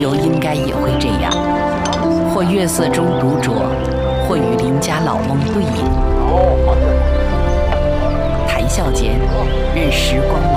游应该也会这样，或月色中独酌，或与邻家老翁对饮，谈笑间，任时光